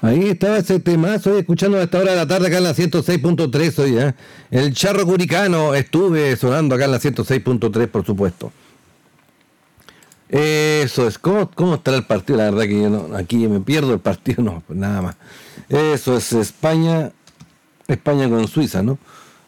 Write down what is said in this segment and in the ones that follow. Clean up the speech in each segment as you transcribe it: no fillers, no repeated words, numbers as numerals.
Ahí estaba ese temazo, escuchando a esta hora de la tarde acá en la 106.3 hoy, ¿eh? El Charro Curicano estuve sonando acá en la 106.3, por supuesto. Eso es, ¿cómo estará el partido? La verdad que yo no, aquí me pierdo el partido, no, pues nada más. Eso es España con Suiza, ¿no?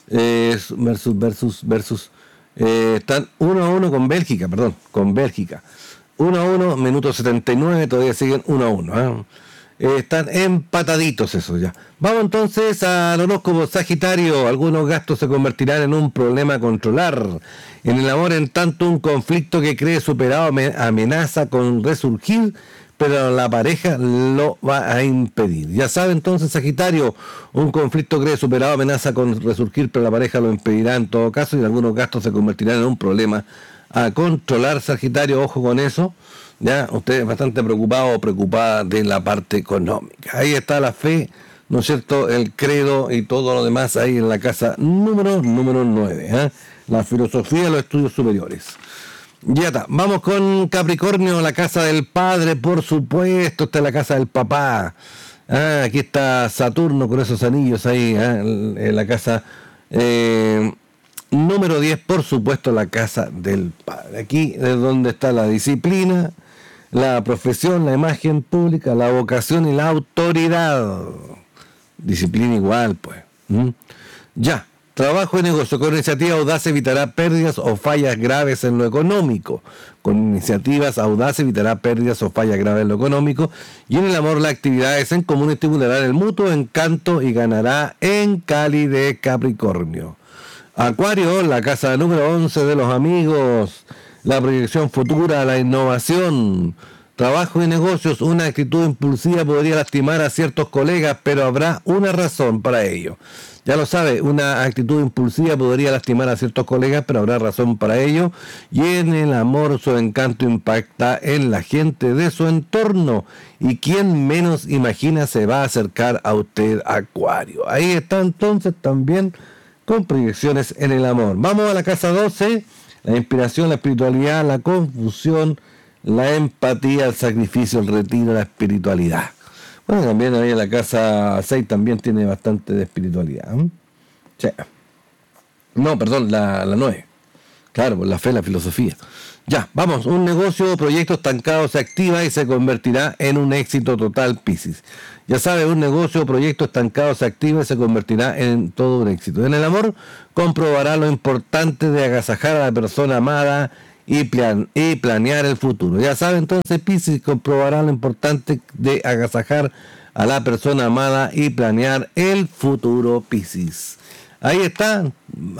Versus. Están 1-1 con Bélgica, con Bélgica. 1-1, minuto 79, todavía siguen 1-1, ¿eh? Están empataditos esos ya. Vamos entonces al horóscopo Sagitario. Algunos gastos se convertirán en un problema a controlar. En el amor, en tanto, un conflicto que cree superado amenaza con resurgir, pero la pareja lo va a impedir. Ya sabe entonces, Sagitario, un conflicto cree superado amenaza con resurgir, pero la pareja lo impedirá en todo caso, y algunos gastos se convertirán en un problema a controlar, Sagitario. Ojo con eso. Ya, usted es bastante preocupado o preocupada de la parte económica. Ahí está la fe, ¿no es cierto? El credo y todo lo demás ahí en la casa número 9, ¿eh? La filosofía de los estudios superiores. Ya está, vamos con Capricornio, la casa del padre, por supuesto, esta es la casa del papá. Aquí está Saturno con esos anillos ahí, en la casa número 10, por supuesto, la casa del padre. Aquí es donde está la disciplina, la profesión, la imagen pública, la vocación y la autoridad. Disciplina igual, pues. Ya. Trabajo y negocio. Con iniciativa audaz evitará pérdidas o fallas graves en lo económico. Con iniciativas audaz evitará pérdidas o fallas graves en lo económico. Y en el amor, las actividades en común estimularán el mutuo encanto y ganará en calidez, Capricornio. Acuario, la casa número 11 de los amigos. La proyección futura, la innovación. Trabajo y negocios, una actitud impulsiva podría lastimar a ciertos colegas, pero habrá una razón para ello. Ya lo sabe, una actitud impulsiva podría lastimar a ciertos colegas, pero habrá razón para ello. Y en el amor, su encanto impacta en la gente de su entorno. Y quien menos imagina se va a acercar a usted, Acuario. Ahí está entonces también con proyecciones en el amor. Vamos a la casa 12, la inspiración, la espiritualidad, la confusión, la empatía, el sacrificio, el retiro, la espiritualidad. Bueno, también ahí en la casa 6 también tiene bastante de espiritualidad. Sí. No, perdón, la 9. Claro, por la fe, la filosofía. Ya, vamos, un negocio o proyecto estancado se activa y se convertirá en un éxito total, Piscis. Ya sabe, un negocio o proyecto estancado se activa y se convertirá en todo un éxito. En el amor, comprobará lo importante de agasajar a la persona amada y planear el futuro. Ya sabe entonces, Piscis, comprobará lo importante de agasajar a la persona amada y planear el futuro, Piscis. Ahí está,